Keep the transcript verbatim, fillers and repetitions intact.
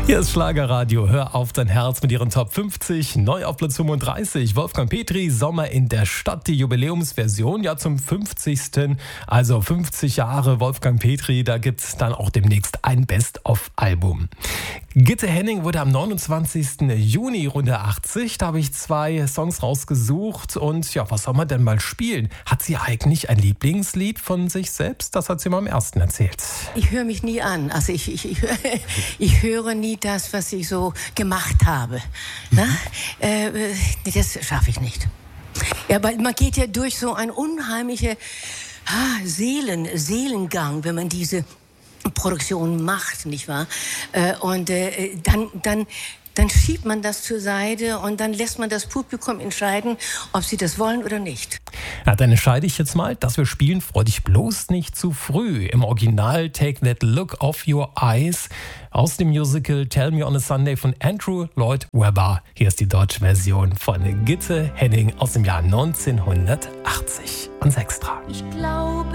Hier ist Schlagerradio. Hör auf dein Herz mit ihren Top fünfzig. Neu auf Platz fünfunddreißig. Wolfgang Petri, Sommer in der Stadt. Die Jubiläumsversion ja zum fünfzigsten. Also fünfzig Jahre Wolfgang Petri. Da gibt es dann auch demnächst ein Best-of-Album. Gitte Henning wurde am neunundzwanzigsten Juni Runde achtzig. Da habe ich zwei Songs rausgesucht. Und ja, was soll man denn mal spielen? Hat sie eigentlich ein Lieblingslied von sich selbst? Das hat sie mal am ersten erzählt. Ich höre mich nie an. Also ich, ich, ich, ich höre nie das, was ich so gemacht habe. Na? Äh, das schaffe ich nicht. Ja, weil man geht ja durch so einen unheimlichen ah, Seelen, Seelengang, wenn man diese Produktion macht, nicht wahr? Äh, und äh, dann, dann, dann schiebt man das zur Seite und dann lässt man das Publikum entscheiden, ob sie das wollen oder nicht. Ja, dann entscheide ich jetzt mal, dass wir spielen Freu dich bloß nicht zu früh. Im Original Take That Look Off Your Eyes aus dem Musical Tell Me on a Sunday von Andrew Lloyd Webber. Hier ist die deutsche Version von Gitte Henning aus dem Jahr neunzehnhundertachtzig. Und Extra. Ich glaube